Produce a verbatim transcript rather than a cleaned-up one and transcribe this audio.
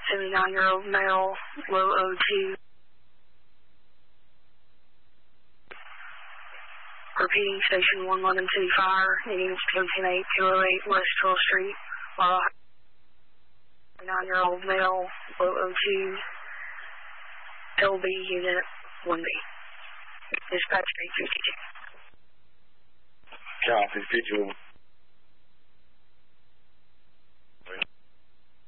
seventy-nine-year-old male, low O two. Repeating, station one eleven City Fire, needing code ten eight two oh eight West twelfth Street, while a nine-year-old male, low O two, L B unit one B. Dispatch eight fifty-two. Copy, visual.